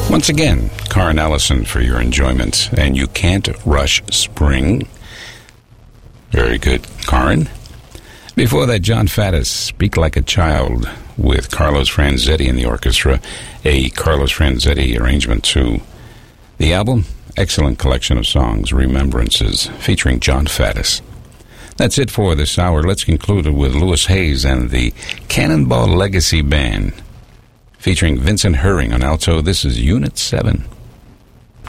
Once again, Karin Allison for your enjoyment. And You Can't Rush Spring. Very good, Karin. Before that, John Faddis, Speak Like a Child, with Carlos Franzetti in the orchestra, a Carlos Franzetti arrangement to the album. Excellent collection of songs, Remembrances, featuring John Faddis. That's it for this hour. Let's conclude it with Louis Hayes and the Cannonball Legacy Band, featuring Vincent Herring on alto. This is Unit 7.